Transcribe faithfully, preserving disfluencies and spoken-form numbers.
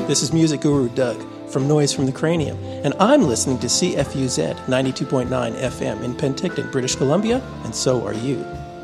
This is music guru Doug from Noise from the Cranium, and I'm listening to C F U Z ninety-two point nine F M in Penticton, British Columbia, and so are you.